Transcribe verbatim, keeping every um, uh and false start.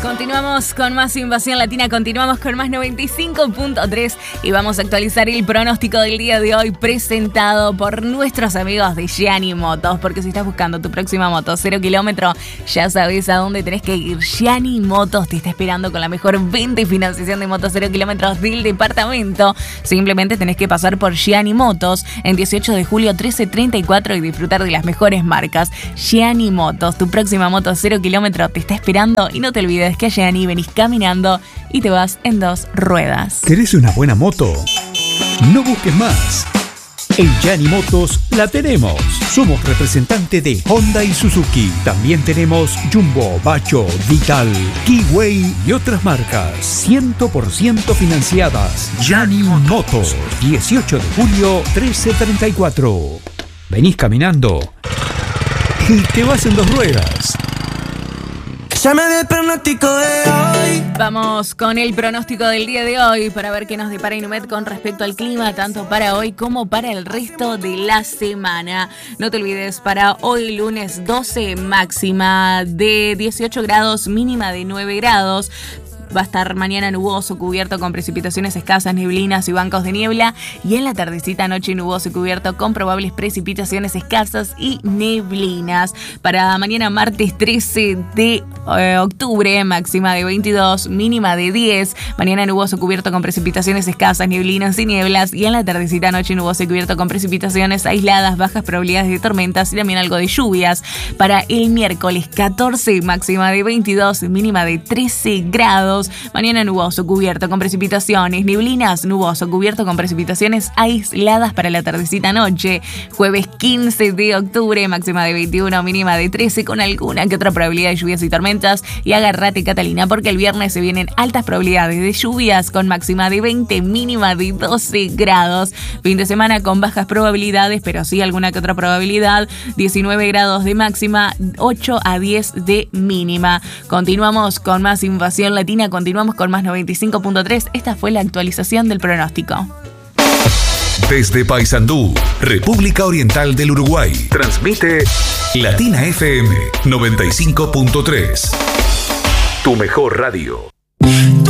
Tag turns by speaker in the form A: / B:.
A: Continuamos con más Invasión Latina, continuamos con más noventa y cinco punto tres y vamos a actualizar el pronóstico del día de hoy presentado por nuestros amigos de Gianni Motos, porque si estás buscando tu próxima moto cero kilómetro, ya sabes a dónde tenés que ir. Gianni Motos te está esperando con la mejor venta y financiación de motos cero kilómetros del departamento. Simplemente tenés que pasar por Gianni Motos en dieciocho de julio trece treinta y cuatro y disfrutar de las mejores marcas. Gianni Motos, tu próxima moto cero kilómetro te está esperando y no te olvides que a Gianni venís caminando y te vas en dos ruedas.
B: ¿Querés una buena moto? No busques más. En Gianni Motos la tenemos. Somos representante de Honda y Suzuki. También tenemos Jumbo, Bacho, Vital, Keyway y otras marcas. cien por ciento financiadas. Gianni Motos. dieciocho de julio trece treinta y cuatro. Venís caminando y te vas en dos ruedas.
C: Llame del pronóstico de hoy.
A: Vamos con el pronóstico del día de hoy para ver qué nos depara Inumet con respecto al clima, tanto para hoy como para el resto de la semana. No te olvides, para hoy lunes doce, máxima de dieciocho grados, mínima de nueve grados. Va a estar mañana nuboso, cubierto con precipitaciones escasas, neblinas y bancos de niebla. Y en la tardecita, noche nuboso y cubierto con probables precipitaciones escasas y neblinas. Para mañana martes trece de eh, octubre, máxima de veintidós, mínima de diez. Mañana nuboso, cubierto con precipitaciones escasas, neblinas y nieblas. Y en la tardecita, noche nuboso y cubierto con precipitaciones aisladas, bajas probabilidades de tormentas y también algo de lluvias. Para el miércoles catorce, máxima de veintidós, mínima de trece grados. Mañana nuboso, cubierto con precipitaciones, neblinas, nuboso, cubierto con precipitaciones aisladas para la tardecita noche. Jueves quince de octubre, máxima de veintiuno, mínima de trece, con alguna que otra probabilidad de lluvias y tormentas. Y agárrate, Catalina, porque el viernes se vienen altas probabilidades de lluvias con máxima de veinte, mínima de doce grados. Fin de semana con bajas probabilidades, pero sí alguna que otra probabilidad. diecinueve grados de máxima, ocho a diez de mínima. Continuamos con más Invasión Latina. Continuamos con más noventa y cinco punto tres. Esta fue la actualización del pronóstico.
D: Desde Paysandú, República Oriental del Uruguay, transmite Latina F M noventa y cinco punto tres. Tu mejor radio.